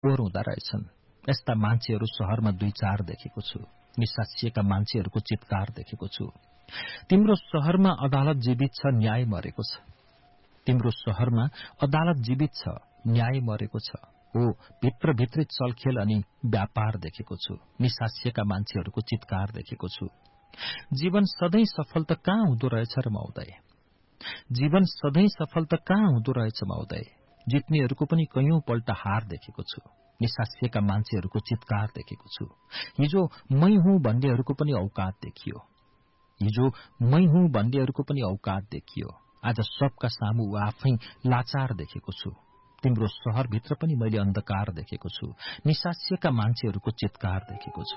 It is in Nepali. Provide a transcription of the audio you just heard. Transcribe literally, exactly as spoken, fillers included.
फोहोर हुँदा रहेछन्। यस्ता मान्छेहरू शहरमा दुई चार देखेको छु। निसासिएका मान्छेहरूको चित्कार देखेको छु। तिम्रो शहरमा अदालत जीवित छ, न्याय मरेको छ। तिम्रो शहरमा अदालत जीवित छ, न्याय मरेको छ। हो, भित्रभित्रै चलखेल अनि व्यापार देखेको छु। निसासिएका मान्छेहरूको चित्कार देखेको छु। जीवन सधैँ सफल त कहाँ हुँदो रहेछ र महोदय? जीवन सधैँ सफल त कहाँ हुँदो रहेछ महोदय? जित्नेहरूको पनि कैयौं पल्ट हार देखेको छु। निसासिएका मान्छेहरूको चित्कार देखेको छु। हिजो मै हुँ भन्नेहरूको पनि औकात देखियो। हिजो मै हुँ भन्नेहरूको पनि औकात देखियो। आज सबका सामु आफै लाचार देखेको छु। तिम्रो शहरभित्र पनि मैले अन्धकार देखेको छु। निसासिएका मान्छेहरूको चित्कार देखेको छु।